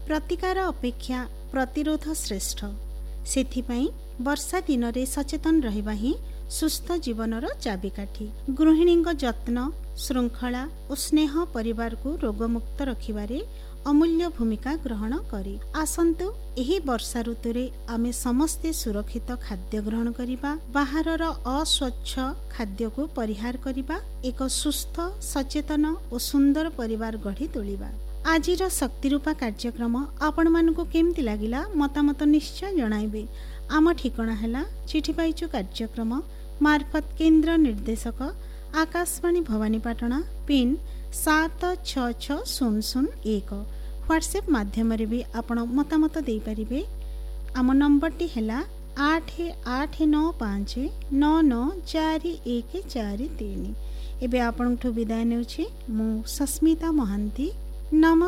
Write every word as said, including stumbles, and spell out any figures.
प्रतिकार अपेक्षा प्रतिरोध श्रेष्ठ। सेथिपाई वर्षा दिन रे सचेतन रहिबा ही सुस्थ जीवनर चाबिकाठी। गृहिणी जत्न श्रृंखला और स्नेह परिवार को रोगमुक्त रखिबारे अमूल्य भूमिका ग्रहण करे। आसंतु एही वर्षा ऋतु रे आमे समस्ते सुरक्षित खाद्य ग्रहण करिबा, बाहरर अस्वच्छ खाद्य को परिहार करिबा, एक सुस्थ सचेतन और सुंदर परिवार गढ़ी तोलिबा। आजिर शक्तिरूपा कार्यक्रम आपण मानकु केमति लागिला मतामत निश्चय जणाइबे। आम ठिकणा हैला चिठी पाइचु कार्यक्रम मार्फत केंद्र निर्देशक आकाशवाणी भवानीपाटना पिन सात छ छ शून्य शून्य एक। व्हाट्सएप माध्यम भी आपण मतामत दे पारिबे। आम नंबरटी हैला आठ आठ नौ पाँच नौ नौ चार एक चार तीन। एबे आपन विदाय नेउछि मु सस्मिता महांती। नमस्कार।